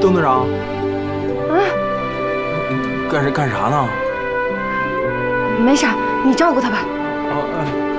邓队长， 啊， 干啥呢？ 没啥，你照顾他吧。 哦，哎。